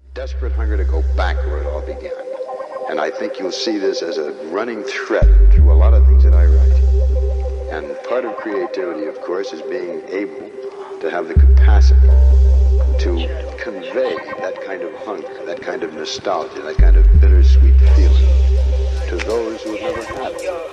desperate hunger to go back where it all began. And I think you'll see this as a running thread through a lot of things that I write. And part of creativity, of course, is being able to have the capacity to convey that kind of hunger, that kind of nostalgia, that kind of bittersweet feeling to those who have never had it.